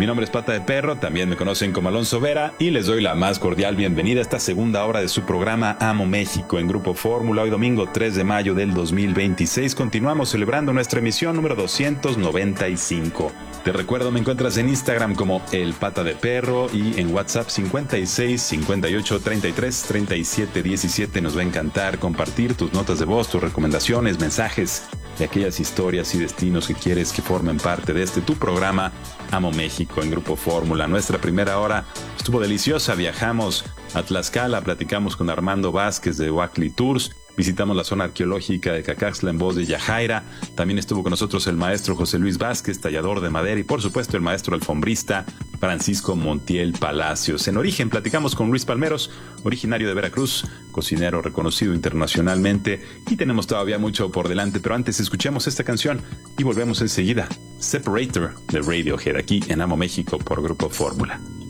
Mi nombre es Pata de Perro, también me conocen como Alonso Vera, y les doy la más cordial bienvenida a esta segunda hora de su programa Amo México en Grupo Fórmula. Hoy domingo 3 de mayo del 2026 continuamos celebrando nuestra emisión número 295. Te recuerdo, me encuentras en Instagram como El Pata de Perro y en WhatsApp 56 58 33 37 17. Nos va a encantar compartir tus notas de voz, tus recomendaciones, mensajes de aquellas historias y destinos que quieres que formen parte de este tu programa Amo México en Grupo Fórmula. Nuestra primera hora estuvo deliciosa. Viajamos a Tlaxcala, platicamos con Armando Vázquez de Oaxli Tours, visitamos la zona arqueológica de Cacaxtla en voz de Yajaira. También estuvo con nosotros el maestro José Luis Vázquez, tallador de madera, y por supuesto el maestro alfombrista Francisco Montiel Palacios. En Origen platicamos con Luis Palmeros, originario de Veracruz, cocinero reconocido internacionalmente, y tenemos todavía mucho por delante, pero antes escuchemos esta canción y volvemos enseguida. Separator de Radiohead, aquí en Amo México por Grupo Fórmula.